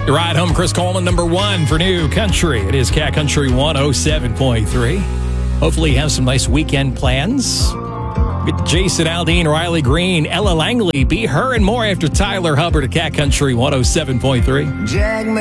Your ride home, Chris Coleman, number one for New Country. It is Cat Country 107.3. Hopefully you have some nice weekend plans. Get Jason Aldean, Riley Green, Ella Langley, Be Her, and more after Tyler Hubbard at Cat Country 107.3.